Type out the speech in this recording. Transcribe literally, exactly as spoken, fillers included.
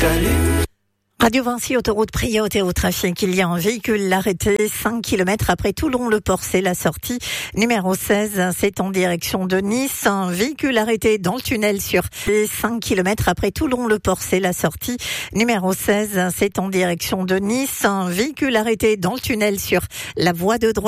Radio Vinci, autoroute priorité au trafic. Il y a un véhicule arrêté cinq kilomètres après Toulon-le-Port. C'est la sortie numéro seize. C'est en direction de Nice. Un véhicule arrêté dans le tunnel sur cinq kilomètres après Toulon-le-Port. C'est la sortie numéro seize. C'est en direction de Nice. Un véhicule arrêté dans le tunnel sur la voie de droite.